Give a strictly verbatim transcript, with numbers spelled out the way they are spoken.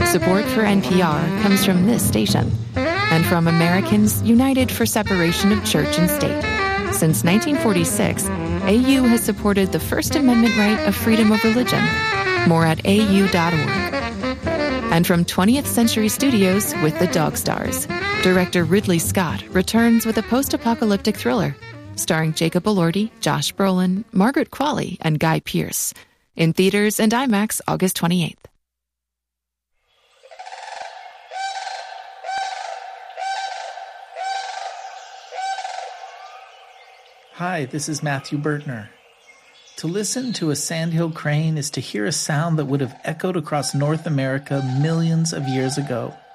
Support for N P R comes from this station and from Americans United for Separation of Church and State. Since nineteen forty-six, A U has supported the First Amendment right of freedom of religion. More at A U dot org. And from twentieth Century Studios with The Dog Stars, director Ridley Scott returns with a post-apocalyptic thriller starring Jacob Elordi, Josh Brolin, Margaret Qualley, and Guy Pearce. In theaters and IMAX August twenty-eighth. Hi, this is Matthew Bertner. To listen to a sandhill crane is to hear a sound that would have echoed across North America millions of years ago.